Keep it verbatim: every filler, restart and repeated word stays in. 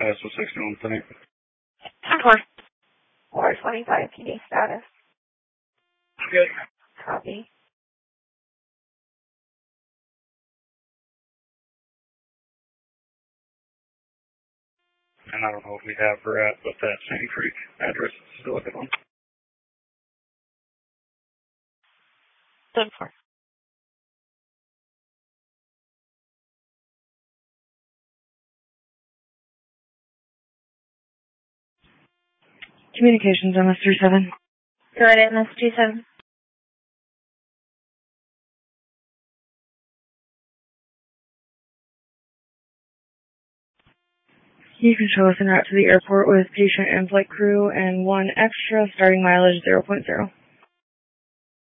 Uh, so sixty-one tonight. four. four twenty-five P D status. Good. Copy. And I don't know if we have her at, but that Sandy Creek address is still a good one. seven four. Communications, M S three seven. Go ahead, M S three seven. You can show us en route to the airport with patient and flight crew and one extra starting mileage zero point zero.